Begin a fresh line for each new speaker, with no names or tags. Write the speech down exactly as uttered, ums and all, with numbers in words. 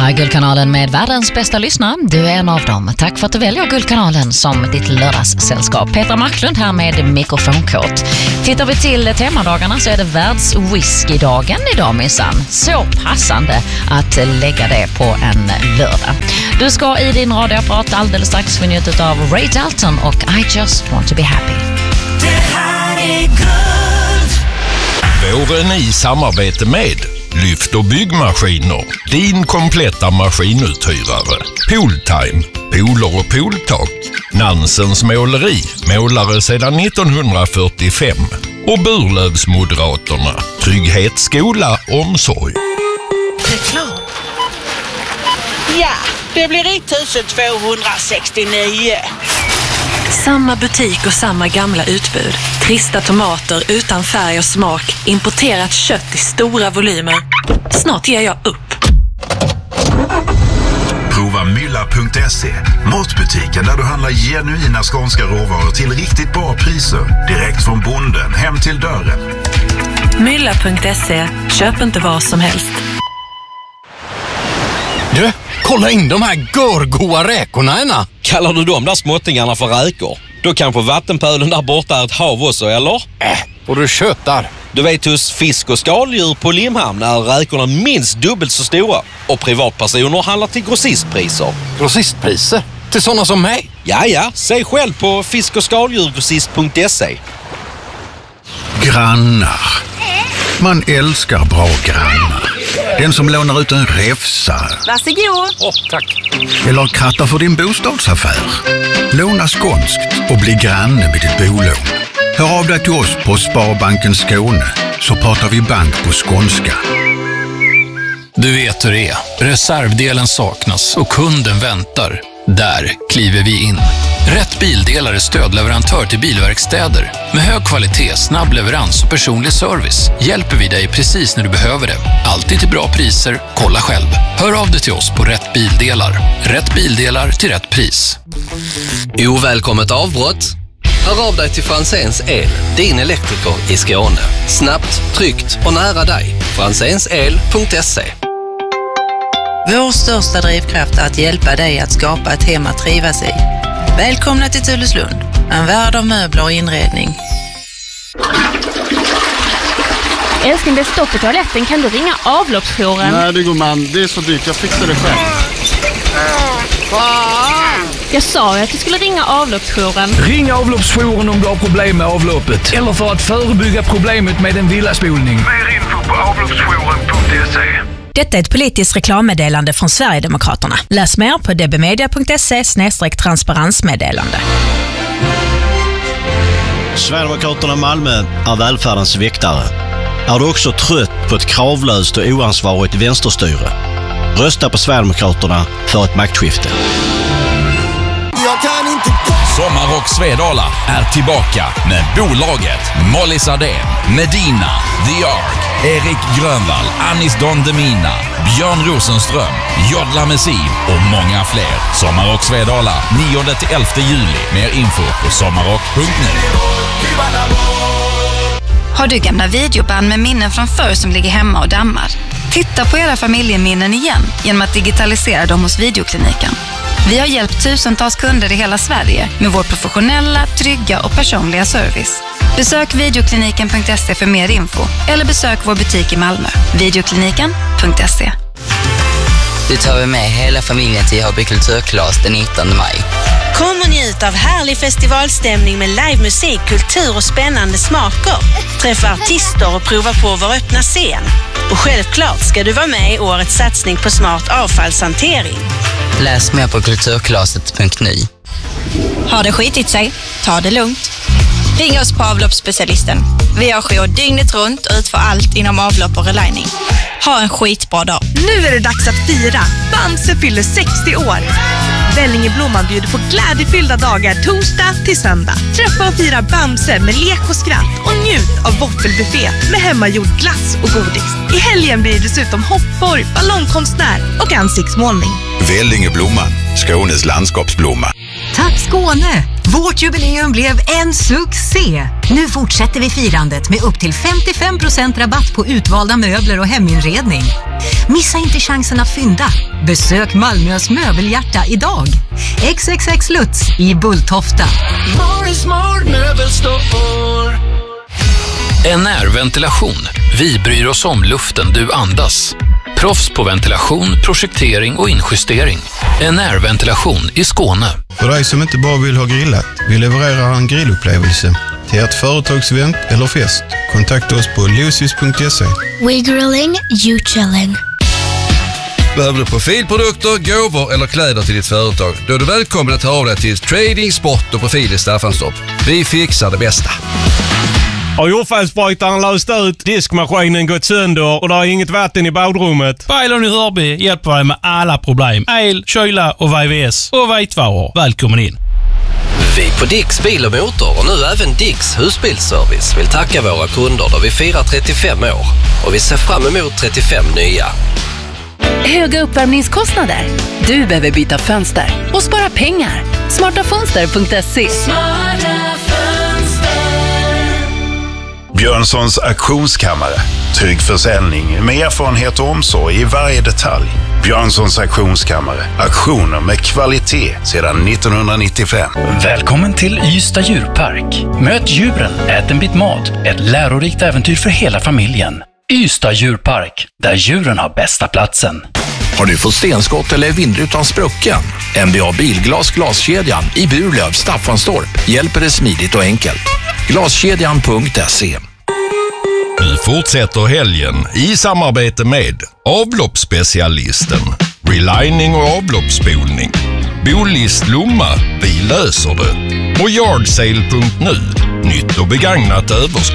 här är Guldkanalen med världens bästa lyssnare. Du är en av dem. Tack för att du väljer Guldkanalen som ditt lördagssällskap. Petra Marklund här med mikrofonkort. Tittar vi till temadagarna så är det världswhiskydagen idag minsann. Så passande att lägga det på en lördag. Du ska i din radioapparat alldeles strax få njuta av Ray Dalton och I Just Want To Be Happy.
Det här är Guld.
Våren i samarbete med Lyft och byggmaskiner. Din kompletta maskinuthyrare. Pooltime. Pooler och pooltak. Nansens måleri. Målare sedan nittonhundrafyrtiofem. Och Burlövsmoderaterna. Trygghet, skola, omsorg.
Reklam. Ja, det blir ett tvåhundrasextionio.
Samma butik och samma gamla utbud. Trista tomater utan färg och smak. Importerat kött i stora volymer. Snart ger jag upp.
Prova mylla punkt se. Matbutiken där du handlar genuina skånska råvaror till riktigt bra priser. Direkt från bonden hem till dörren.
mylla punkt se. Köp inte vad som helst.
Du, kolla in de här görgoa räkorna ena.
Kallar du de där småttingarna för räkor? Då kanske vattenpölen där borta är ett hav också, eller?
Äh, och du tjötar.
Du vet, hos fisk- och skaldjur på Limhamn är räkorna minst dubbelt så stora. Och privatpersoner handlar till grossistpriser.
Grossistpriser? Till sådana som mig?
Ja, ja. Se själv på fisk- och skaldjurgrossist punkt se.
Grannar. Man älskar bra grannar. Den som lånar ut en räfsa.
Varsågod.
Åh, oh, tack.
Eller krattar för din bostadsaffär. Låna skånskt och bli granne med ditt bolån. Hör av dig till oss på Sparbanken Skåne så pratar vi bank på skånska.
Du vet hur det är. Reservdelen saknas och kunden väntar. Där kliver vi in. Rätt Bildelar är stödleverantör till bilverkstäder. Med hög kvalitet, snabb leverans och personlig service hjälper vi dig precis när du behöver det. Alltid till bra priser. Kolla själv. Hör av dig till oss på Rätt Bildelar. Rätt Bildelar till rätt pris.
Ovälkommet avbrott. Hör av dig till Franzéns El, din elektriker i Skåne. Snabbt, tryggt och nära dig. franzéns el punkt se.
Vår största drivkraft är att hjälpa dig att skapa ett hem att trivas i. Välkomna till Tulleslund, en värld av möbler och inredning.
Älskling, det är stopp på toaletten. Kan du ringa avloppsjouren?
Nej, det går man. Det är så dyrt. Jag fixar det själv.
Jag sa ju att du skulle ringa avloppsjouren.
Ring avloppsjouren om du har problem med avloppet. Eller för att förebygga problemet med en villaspolning.
Mer info på avloppsjouren punkt se.
Detta är ett politiskt reklammeddelande från Sverigedemokraterna. Läs mer på dbmedia punkt se snedstreck transparensmeddelande.
Sverigedemokraterna Malmö är välfärdens väktare. Är du också trött på ett kravlöst och oansvarigt vänsterstyre? Rösta på Sverigedemokraterna för ett maktskifte.
Jag kan inte...
Sommarrock Svedala är tillbaka med bolaget Molly Sardén, Medina, The Ark, Erik Grönvall, Anis Don Demina, Björn Rosenström, Jodla Messi och många fler. Sommarrock Svedala nionde till elfte juli. Mer info på sommarrock punkt nu.
Har du gamla videoband med minnen från förr som ligger hemma och dammar? Titta på era familjeminnen igen genom att digitalisera dem hos Videokliniken. Vi har hjälpt tusentals kunder i hela Sverige med vår professionella, trygga och personliga service. Besök videokliniken punkt se för mer info eller besök vår butik i Malmö. videokliniken punkt se.
Du tar vi med hela familjen till Hobby Kulturklass den nittonde maj.
Kom och njut av härlig festivalstämning med livemusik, kultur och spännande smaker. Träffa artister och prova på vår öppna scen. Och självklart ska du vara med i årets satsning på smart avfallshantering.
Läs mer på kulturklaset punkt nu.
Har det skitit sig? Ta det lugnt. Ring oss på avloppsspecialisten. Vi har jour dygnet runt och utför allt inom avlopp och relining. Ha en skitbra dag.
Nu är det dags att fira. Bamse fyller sextio år. Vellingeblomman bjuder på glädjefyllda dagar torsdag till söndag. Träffa och fira Bamse med lek och skratt och njut av våffelbuffé med hemmagjord glass och godis. I helgen blir det dessutom hoppborg, ballongkonstnär och ansiktsmålning.
Vellingeblomman, Skånes landskapsblomma.
Ta
Tack Skåne! Vårt jubileum blev en succé! Nu fortsätter vi firandet med upp till femtiofem procent rabatt på utvalda möbler och heminredning. Missa inte chansen att fynda. Besök Malmös möbelhjärta idag. X X X Lutz i Bulltofta.
N R-ventilation. Vi bryr oss om luften du andas. Proffs på ventilation, projektering och injustering. N R-ventilation i Skåne.
För dig som inte bara vill ha grillat, vi levererar en grillupplevelse till ert företagsevent eller fest. Kontakta oss på lucis punkt se.
We grilling, you chilling.
Behöver du profilprodukter, gåvor eller kläder till ditt företag? Då är du välkommen att höra av dig till Trading, Sport och Profil i Staffanstorp. Vi fixar det bästa.
Har jordfelsbrytaren löst ut, diskmaskinen gått sönder och det är inget vatten i badrummet?
Bailon i Hörby hjälper dig med alla problem. El, kyla och V V S och vitvaror. Välkommen in.
Vi på Dicks Bil och Motor och nu även Dicks Husbilsservice vill tacka våra kunder då vi firar trettiofem år och vi ser fram emot trettiofem nya.
Höga uppvärmningskostnader? Du behöver byta fönster och spara pengar. smarta fönster punkt se.
Björnssons auktionskammare. Trygg försäljning med erfarenhet och omsorg i varje detalj. Björnssons auktionskammare. Auktioner med kvalitet sedan nittonhundranittiofem.
Välkommen till Ystad djurpark. Möt djuren, ät en bit mat. Ett lärorikt äventyr för hela familjen. Ystad djurpark, där djuren har bästa platsen.
Har du fått stenskott eller vindrutan sprucken? N B A Bilglas glaskedjan i Burlöv, Staffanstorp hjälper dig smidigt och enkelt. Glaskedjan punkt se.
Nu fortsätter helgen i samarbete med avloppsspecialisten, relining och avloppsspolning. Bolist Lomma, vi löser det. Och yardsale punkt nu, nytt och begagnat överskott.